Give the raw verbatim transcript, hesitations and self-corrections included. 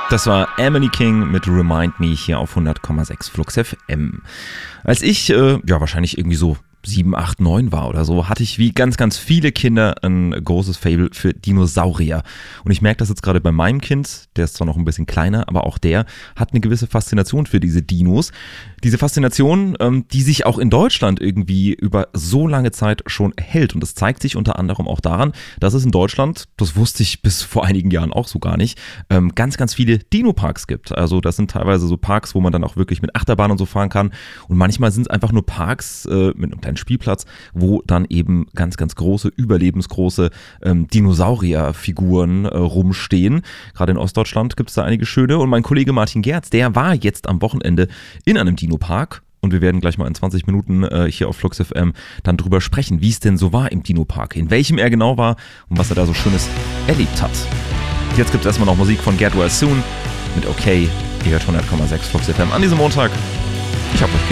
Das war Emily King mit Remind Me hier auf hundert Komma sechs Flux F M. Als ich, äh, ja wahrscheinlich irgendwie so sieben, acht, neun war oder so, hatte ich wie ganz, ganz viele Kinder ein großes Faible für Dinosaurier. Und ich merke das jetzt gerade bei meinem Kind, der ist zwar noch ein bisschen kleiner, aber auch der hat eine gewisse Faszination für diese Dinos. Diese Faszination, ähm, die sich auch in Deutschland irgendwie über so lange Zeit schon hält. Und das zeigt sich unter anderem auch daran, dass es in Deutschland, das wusste ich bis vor einigen Jahren auch so gar nicht, ähm, ganz, ganz viele Dino-Parks gibt. Also das sind teilweise so Parks, wo man dann auch wirklich mit Achterbahn und so fahren kann. Und manchmal sind es einfach nur Parks äh, mit einem kleinen Spielplatz, wo dann eben ganz, ganz große, überlebensgroße ähm, Dinosaurierfiguren äh, rumstehen. Gerade in Ostdeutschland gibt es da einige schöne. Und mein Kollege Martin Gerz, der war jetzt am Wochenende in einem Dino-Park. Und wir werden gleich mal in zwanzig Minuten äh, hier auf Flux F M dann drüber sprechen, wie es denn so war im Dino-Park, in welchem er genau war und was er da so Schönes erlebt hat. Jetzt gibt es erstmal noch Musik von Get Well Soon mit Okay. Ihr hört hundert Komma sechs Flux F M an diesem Montag. Ich hab euch